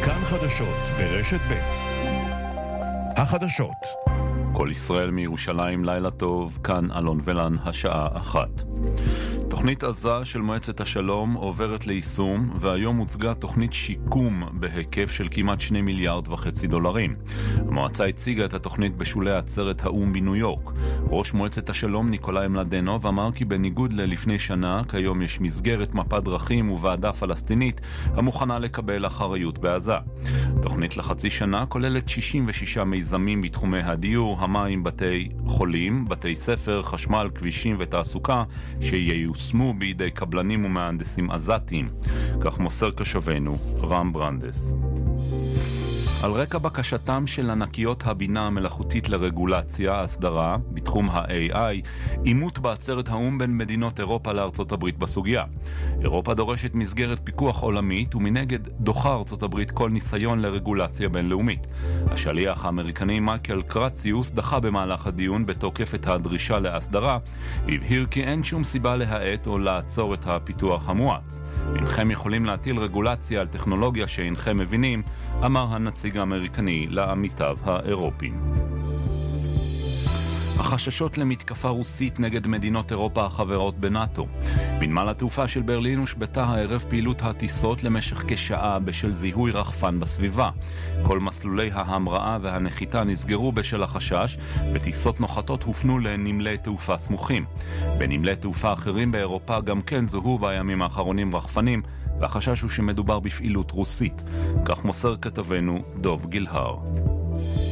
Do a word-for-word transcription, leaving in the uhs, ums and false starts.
כאן חדשות ברשת ב'. החדשות. כל ישראל מירושלים, לילה טוב, כאן אלון ולן, השעה אחת. תוכנית עזה של מועצת השלום עוברת ליישום, והיום הוצגה תוכנית שיקום בהיקף של כמעט שני מיליארד וחצי דולרים. המועצה הציגה את התוכנית בשולי עצרת האום בניו יורק. ראש מועצת השלום ניקולאי מלדנוב אמר כי בניגוד ללפני שנה, כיום יש מסגרת מפת דרכים וועדה פלסטינית המוכנה לקבל אחריות בעזה. תוכנית לחצי שנה כוללת שישים ושישה מיזמים בתחומי הדיור, המים, בתי חולים, בתי ספר, חשמל, כבישים ותעסוקה שייושמו בידי קבלנים ומהנדסים עזתיים. כך מוסר קשבנו רם ברנדס. על רקע בקשתם של ענקיות הבינה המלאכותית לרגולציה, הסדרה, בתחום ה-איי איי, אימות בעצרת האום בין מדינות אירופה לארצות הברית בסוגיה. אירופה דורשת מסגרת פיקוח עולמית, ומנגד דוחה ארצות הברית כל ניסיון לרגולציה בינלאומית. השליח האמריקני מייקל קרציוס דחה במהלך הדיון בתוקף את הדרישה להסדרה, והבהיר כי אין שום סיבה להאט או לעצור את הפיתוח המואץ. אינכם יכולים להטיל רגולציה על טכנולוגיה שאינכם מבינים, אמר הנציג האמריקני לעמיתיו האירופים. החששות למתקפה רוסית נגד מדינות אירופה החברות בנאטו. בנמל התעופה של ברלין הושבתה הערב פעילות הטיסות למשך כשעה בשל זיהוי רחפן בסביבה. כל מסלולי ההמראה והנחיתה נסגרו בשל החשש, וטיסות נוחתות הופנו לנמלי תעופה סמוכים. בנמלי תעופה אחרים באירופה גם כן זוהו בימים האחרונים רחפנים, והחשש הוא שמדובר בפעילות רוסית. כך מוסר כתבנו דוב גילהר.